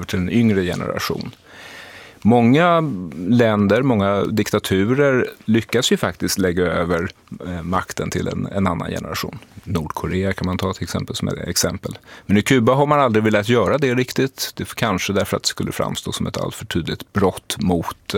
till en yngre generation. Många länder, många diktaturer lyckas ju faktiskt lägga över makten till en annan generation. Nordkorea kan man ta till exempel som ett exempel. Men i Kuba har man aldrig velat göra det riktigt. Det är kanske därför att det skulle framstå som ett alltför tydligt brott mot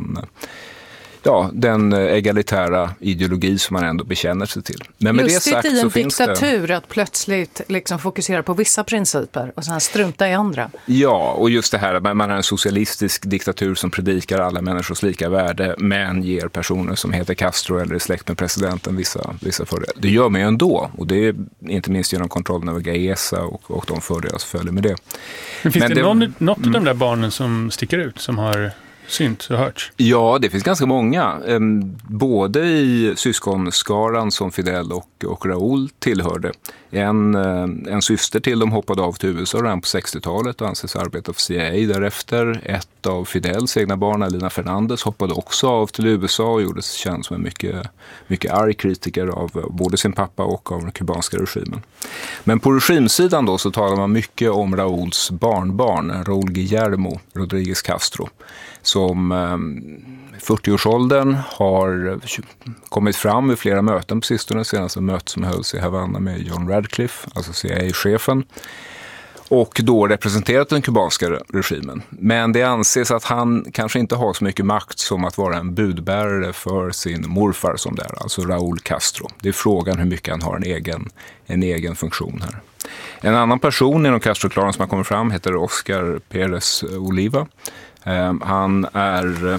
den egalitära ideologi som man ändå bekänner sig till. Men med just det sagt i en så finns diktatur att plötsligt liksom fokusera på vissa principer och sen strunta i andra. Ja, och just det här att man har en socialistisk diktatur som predikar alla människors lika värde men ger personer som heter Castro eller är släkt med presidenten vissa fördelar. Det gör man ju ändå, och det är inte minst genom kontrollen över Gaesa och de fördelar som följer med det. Men finns det något av de där barnen som sticker ut, som har synt och hörts? Ja, det finns ganska många. Både i syskonskaran som Fidel och Raúl tillhörde. En syster till dem hoppade av till USA redan på 60-talet och anses arbeta för CIA därefter. Ett av Fidels egna barn, Alina Fernandez, hoppade också av till USA och gjordes känd som en mycket arg kritiker av både sin pappa och av den kubanska regimen. Men på regimsidan då så talar man mycket om Raúls barnbarn, Raúl Guillermo Rodríguez Castro, som 40-årsåldern har kommit fram vid flera möten på sistone. Senaste mötet som hölls i Havanna med John Radcliffe, alltså CIA-chefen, och då representerat den kubanska regimen. Men det anses att han kanske inte har så mycket makt som att vara en budbärare för sin morfar som det är, alltså Raúl Castro. Det är frågan hur mycket han har en egen funktion här. En annan person inom Castro-klanen som har kommit fram heter Oscar Pérez Oliva. Han är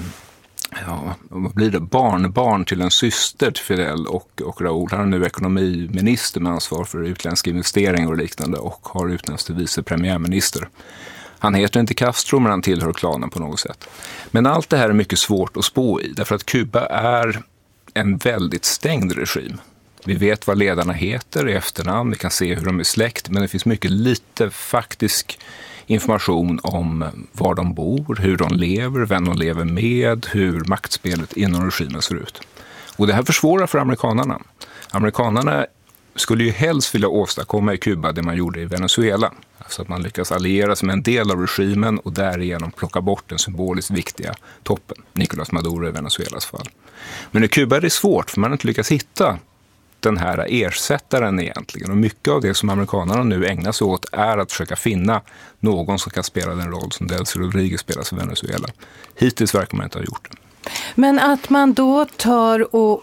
barnbarn till en syster till Fidel och Raúl. Han är nu ekonomiminister med ansvar för utländska investeringar och liknande och har utnämnts till vice premiärminister. Han heter inte Castro, men han tillhör klanen på något sätt. Men allt det här är mycket svårt att spå i, därför att Kuba är en väldigt stängd regim. Vi vet vad ledarna heter i efternamn, vi kan se hur de är släkt, men det finns mycket lite faktisk information om var de bor, hur de lever, vem de lever med, hur maktspelet inom regimen ser ut. Och det här försvårar för amerikanerna. Amerikanerna skulle ju helst vilja åstadkomma i Kuba det man gjorde i Venezuela. Alltså att man lyckas alliera sig med en del av regimen och därigenom plocka bort den symboliskt viktiga toppen, Nicolás Maduro i Venezuelas fall. Men i Kuba är det svårt, för man har inte lyckats hitta den här ersättaren egentligen. Och mycket av det som amerikanerna nu ägnar sig åt är att försöka finna någon som kan spela den roll som Delcy Rodriguez spelar i Venezuela. Hittills verkar man inte ha gjort det. Men att man då tar och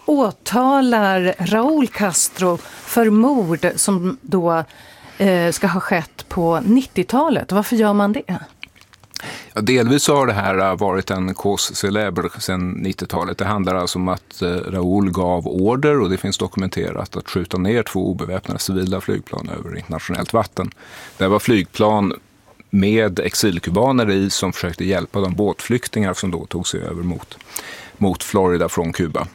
åtalar Raúl Castro för mord som då ska ha skett på 90-talet. Varför gör man det? Ja, delvis så har det här varit en cause célèbre sedan 90-talet. Det handlar alltså om att Raúl gav order, och det finns dokumenterat, att skjuta ner 2 obeväpnade civila flygplan över internationellt vatten. Det var flygplan med exilkubaner i som försökte hjälpa de båtflyktingar som då tog sig över mot Florida från Kuba.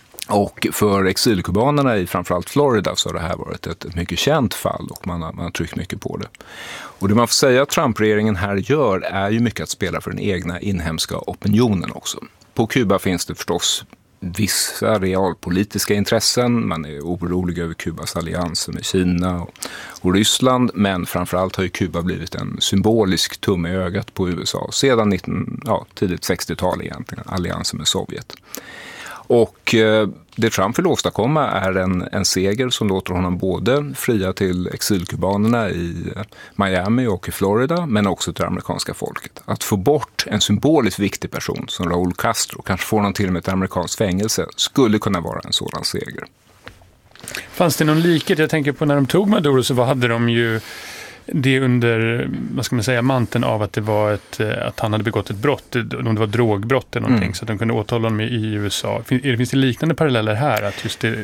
Och för exilkubanerna i framförallt Florida så har det här varit ett mycket känt fall, och man har tryckt mycket på det. Och det man får säga att Trump-regeringen här gör är ju mycket att spela för den egna inhemska opinionen också. På Kuba finns det förstås vissa realpolitiska intressen. Man är orolig över Kubas allianser med Kina och Ryssland, men framförallt har ju Kuba blivit en symbolisk tumme i ögat på USA sedan tidigt 60-tal egentligen, alliansen med Sovjet. Och det Trump vill åstadkomma är en seger som låter honom både fria till exilkubanerna i Miami och i Florida, men också till det amerikanska folket. Att få bort en symboliskt viktig person som Raúl Castro, kanske får någon till och med ett amerikanskt fängelse, skulle kunna vara en sådan seger. Fanns det någon likhet? Jag tänker på när de tog Maduro så hade de ju det under, vad ska man säga, manteln av att det var att han hade begått ett brott, om det var drogbrott eller någonting, så att de kunde åtala honom i USA. Finns det liknande paralleller här, att just det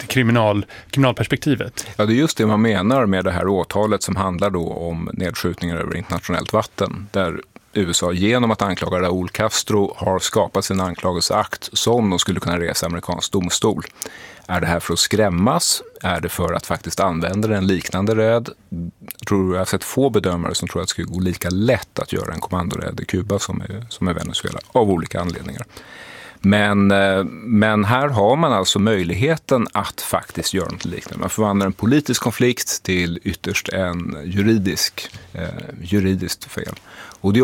kriminalperspektivet? Ja, det är just det man menar med det här åtalet som handlar då om nedskjutningar över internationellt vatten, där USA genom att anklaga Raúl Castro har skapat sin anklagelseakt som de skulle kunna resa amerikansk domstol. Är det här för att skrämmas? Är det för att faktiskt använda en liknande räd? Jag har sett få bedömare som tror att det skulle gå lika lätt att göra en kommandoräd i Kuba som i Venezuela, av olika anledningar. Men här har man alltså möjligheten att faktiskt göra något liknande. Man förvandlar en politisk konflikt till ytterst en juridiskt fel. Och det är